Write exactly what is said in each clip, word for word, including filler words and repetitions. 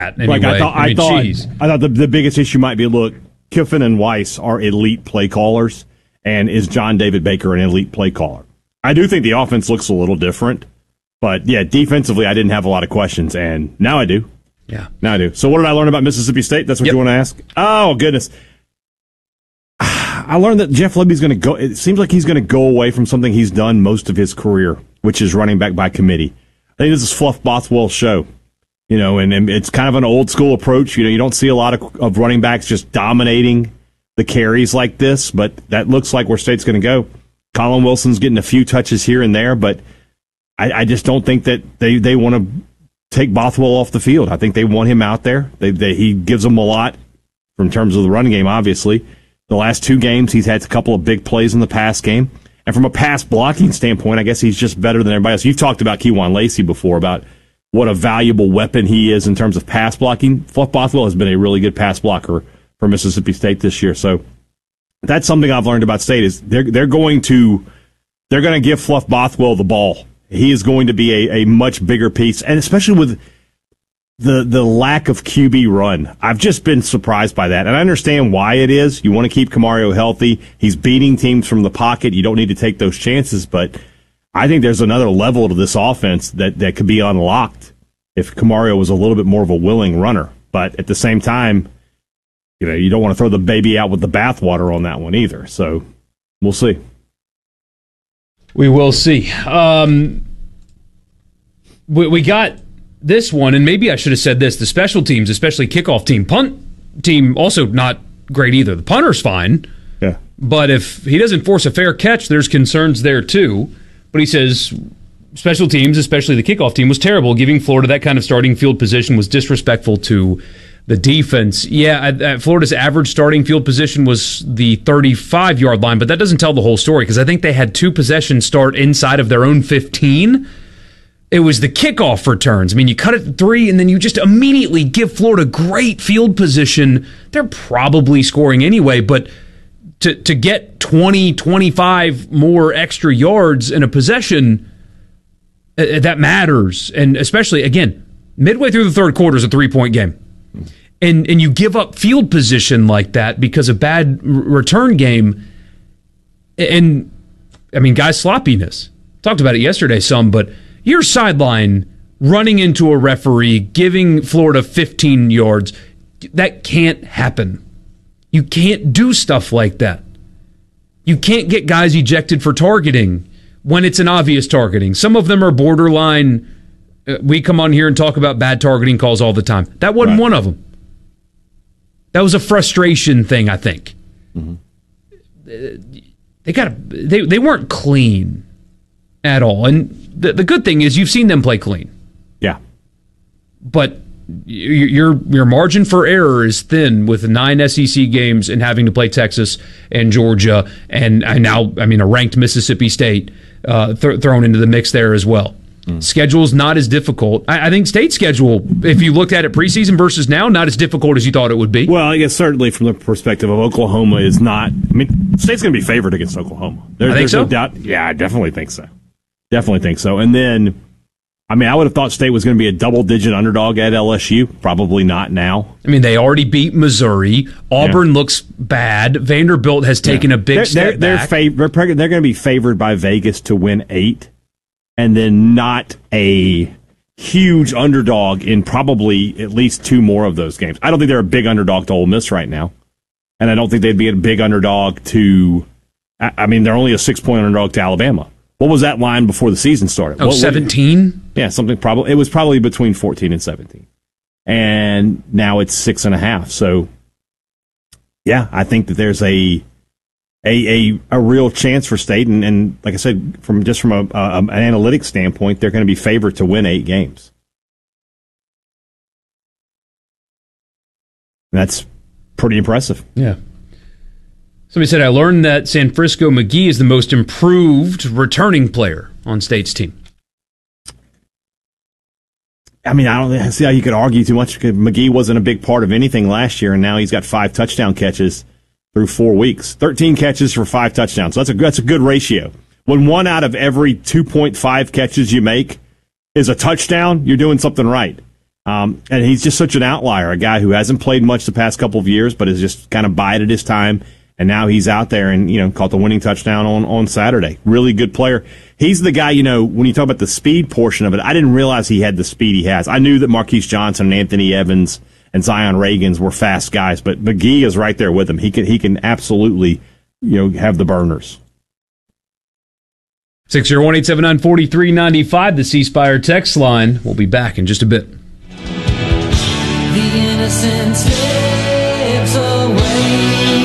Anyway. Like I thought, I, mean, thought, geez. I thought the, the biggest issue might be, look, Kiffin and Weiss are elite play callers, and is John David Baker an elite play caller? I do think the offense looks a little different, but yeah, defensively, I didn't have a lot of questions, and now I do. Yeah, now I do. So, what did I learn about Mississippi State? That's what yep. you want to ask? Oh goodness, I learned that Jeff Lebby's going to go. It seems like he's going to go away from something he's done most of his career, which is running back by committee. I think this is Fluff Bothwell's show. You know, and, and it's kind of an old school approach. You know, you don't see a lot of, of running backs just dominating the carries like this, but that looks like where State's going to go. Colin Wilson's getting a few touches here and there, but I, I just don't think that they, they want to take Bothwell off the field. I think they want him out there. They, they, he gives them a lot in terms of the running game, obviously. The last two games, he's had a couple of big plays in the pass game. And from a pass blocking standpoint, I guess he's just better than everybody else. You've talked about Keywan Lacey before, about what a valuable weapon he is in terms of pass blocking. Fluff Bothwell has been a really good pass blocker for Mississippi State this year. So that's something I've learned about State is they're they're going to they're going to give Fluff Bothwell the ball. He is going to be a, a much bigger piece, and especially with the the lack of Q B run. I've just been surprised by that, and I understand why it is. You want to keep Camario healthy. He's beating teams from the pocket. You don't need to take those chances, but I think there's another level to this offense that, that could be unlocked if Camario was a little bit more of a willing runner. But at the same time, you know, you don't want to throw the baby out with the bathwater on that one either. So we'll see. We will see. Um, we, we got this one, and maybe I should have said this. The special teams, especially kickoff team, punt team, also not great either. The punter's fine. Yeah. But if he doesn't force a fair catch, there's concerns there too. But he says special teams, especially the kickoff team, was terrible. Giving Florida that kind of starting field position was disrespectful to the defense. Yeah, at, at Florida's average starting field position was the thirty-five-yard line, but that doesn't tell the whole story because I think they had two possessions start inside of their own fifteen. It was the kickoff returns. I mean, you cut it three, and then you just immediately give Florida great field position. They're probably scoring anyway, but to to get twenty, twenty-five more extra yards in a possession, uh, that matters. And especially, again, midway through the third quarter is a three-point game. And and you give up field position like that because of bad r- return game. And, I mean, guys' sloppiness. Talked about it yesterday some, but your sideline running into a referee, giving Florida fifteen yards, that can't happen. You can't do stuff like that. You can't get guys ejected for targeting when it's an obvious targeting. Some of them are borderline. Uh, we come on here and talk about bad targeting calls all the time. That wasn't right. One of them. That was a frustration thing, I think. Mm-hmm. Uh, they got they they weren't clean at all. And the the good thing is you've seen them play clean. Yeah. But your your margin for error is thin with nine S E C games and having to play Texas and Georgia and, and now, I mean, a ranked Mississippi State uh, th- thrown into the mix there as well. Mm. Schedule's not as difficult. I, I think State's schedule, if you looked at it preseason versus now, not as difficult as you thought it would be. Well, I guess certainly from the perspective of Oklahoma is not. I mean, State's going to be favored against Oklahoma. There, I think there's so. no doubt. Yeah, I definitely think so. Definitely think so. And then, I mean, I would have thought State was going to be a double-digit underdog at L S U. Probably not now. I mean, they already beat Missouri. Auburn yeah. looks bad. Vanderbilt has taken yeah. a big they're, step they're, back. They're, fav- they're, they're going to be favored by Vegas to win eight, and then not a huge underdog in probably at least two more of those games. I don't think they're a big underdog to Ole Miss right now, and I don't think they'd be a big underdog to – I mean, they're only a six-point underdog to Alabama. What was that line before the season started? Oh, what, seventeen? Yeah, something probably. It was probably between fourteen and seventeen. And now it's six and a half. So, yeah, I think that there's a a a, a real chance for State. And, and like I said, from just from a, a, an analytics standpoint, they're going to be favored to win eight games. That's pretty impressive. Yeah. Somebody said, I learned that San Francisco McGee is the most improved returning player on State's team. I mean, I don't see how you could argue too much because McGee wasn't a big part of anything last year, and now he's got five touchdown catches through four weeks. thirteen catches for five touchdowns. So that's a, that's a good ratio. When one out of every two point five catches you make is a touchdown, you're doing something right. Um, and he's just such an outlier, a guy who hasn't played much the past couple of years, but has just kind of bided his time. And now he's out there and, you know, caught the winning touchdown on, on Saturday. Really good player. He's the guy, you know, when you talk about the speed portion of it, I didn't realize he had the speed he has. I knew that Marquise Johnson and Anthony Evans and Zion Reagans were fast guys, but McGee is right there with him. He can, he can absolutely, you know, have the burners. six oh one, eight seven nine, four three nine five, the C Spire text line. We'll be back in just a bit. The innocence slips away.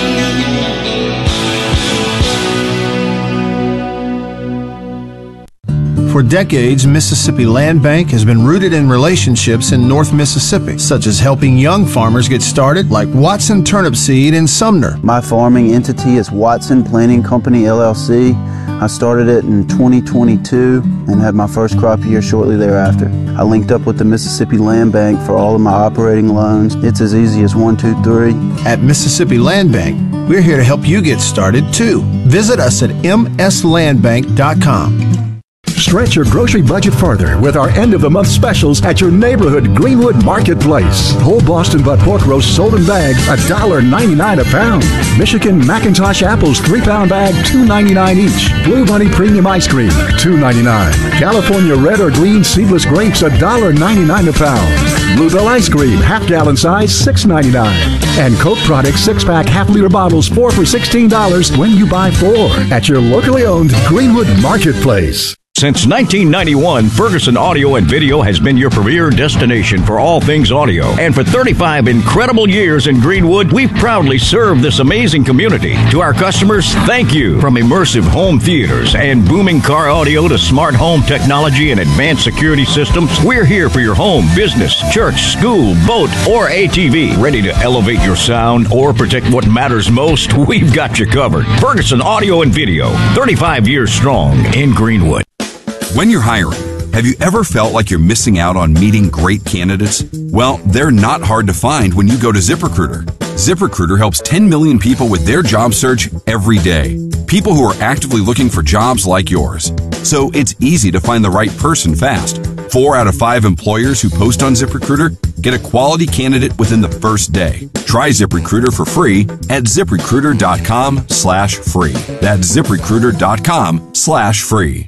For decades, Mississippi Land Bank has been rooted in relationships in North Mississippi, such as helping young farmers get started, like Watson Turnip Seed in Sumner. My farming entity is Watson Planting Company, L L C. I started it in twenty twenty-two and had my first crop year shortly thereafter. I linked up with the Mississippi Land Bank for all of my operating loans. It's as easy as one, two, three. At Mississippi Land Bank, we're here to help you get started, too. Visit us at m s land bank dot com. Stretch your grocery budget further with our end-of-the-month specials at your neighborhood Greenwood Marketplace. Whole Boston butt pork roast sold in bags, one dollar ninety-nine a pound. Michigan McIntosh apples, three-pound bag, two ninety-nine each. Blue Bunny premium ice cream, two ninety-nine. California red or green seedless grapes, one dollar ninety-nine a pound. Bluebell ice cream, half-gallon size, six ninety-nine. And Coke products, six-pack, half-liter bottles, four for sixteen dollars when you buy four at your locally owned Greenwood Marketplace. Since nineteen ninety-one, Ferguson Audio and Video has been your premier destination for all things audio. And for thirty-five incredible years in Greenwood, we've proudly served this amazing community. To our customers, thank you. From immersive home theaters and booming car audio to smart home technology and advanced security systems, we're here for your home, business, church, school, boat, or A T V. Ready to elevate your sound or protect what matters most? We've got you covered. Ferguson Audio and Video, thirty-five years strong in Greenwood. When you're hiring, have you ever felt like you're missing out on meeting great candidates? Well, they're not hard to find when you go to ZipRecruiter. ZipRecruiter helps ten million people with their job search every day. People who are actively looking for jobs like yours. So it's easy to find the right person fast. Four out of five employers who post on ZipRecruiter get a quality candidate within the first day. Try ZipRecruiter for free at ZipRecruiter.com slash free. That's ZipRecruiter.com slash free.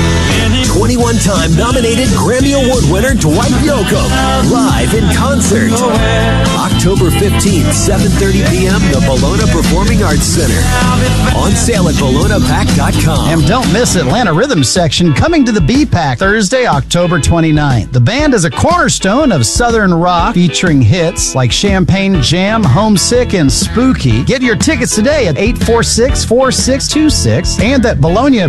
twenty-one-time nominated Grammy Award winner Dwight Yoakam, live in concert. October fifteenth, seven thirty p.m., the Bologna Performing Arts Center. On sale at bologna pack dot com. And don't miss Atlanta Rhythm Section coming to the B-Pack Thursday, October twenty-ninth. The band is a cornerstone of Southern rock, featuring hits like Champagne Jam, Homesick, and Spooky. Get your tickets today at eight four six, four six two six and at bologna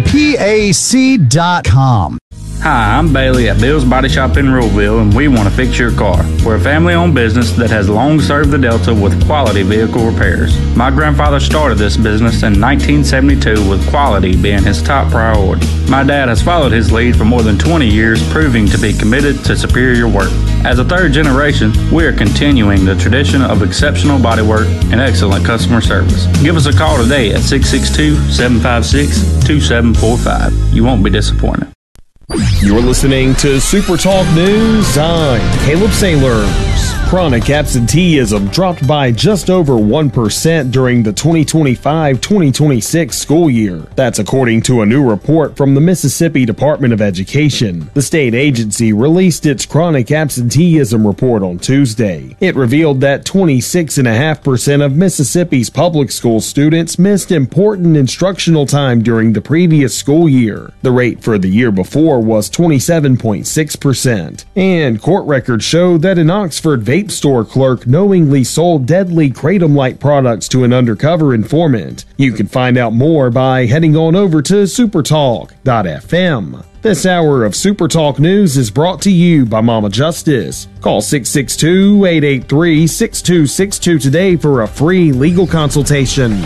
pac dot com. Hi, I'm Bailey at Bill's Body Shop in Ruleville, and we want to fix your car. We're a family-owned business that has long served the Delta with quality vehicle repairs. My grandfather started this business in nineteen seventy-two with quality being his top priority. My dad has followed his lead for more than twenty years, proving to be committed to superior work. As a third generation, we are continuing the tradition of exceptional bodywork and excellent customer service. Give us a call today at six six two, seven five six, two seven four five. You won't be disappointed. You're listening to Super Talk News. I'm Caleb Sailors. Chronic absenteeism dropped by just over one percent during the twenty twenty-five twenty twenty-six school year. That's according to a new report from the Mississippi Department of Education. The state agency released its chronic absenteeism report on Tuesday. It revealed that twenty-six point five percent of Mississippi's public school students missed important instructional time during the previous school year. The rate for the year before was twenty-seven point six percent. And court records show that an Oxford vape store clerk knowingly sold deadly Kratom-like products to an undercover informant. You can find out more by heading on over to supertalk dot f m. This hour of Super Talk News is brought to you by Mama Justice. Call six six two, eight eight three, six two six two today for a free legal consultation.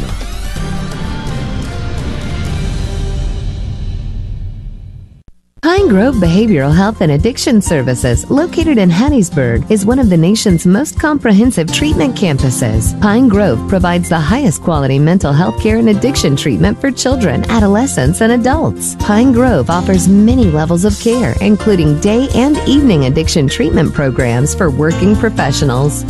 Pine Grove Behavioral Health and Addiction Services, located in Hattiesburg, is one of the nation's most comprehensive treatment campuses. Pine Grove provides the highest quality mental health care and addiction treatment for children, adolescents, and adults. Pine Grove offers many levels of care, including day and evening addiction treatment programs for working professionals.